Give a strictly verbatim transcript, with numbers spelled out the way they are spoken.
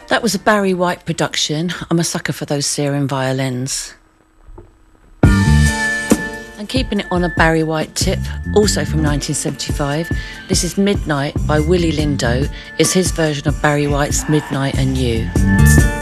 That was a Barry White production. I'm a sucker for those Searing violins. And keeping it on a Barry White tip, also from nineteen seventy-five, this is Midnight by Willie Lindo. It's his version of Barry White's Midnight and You.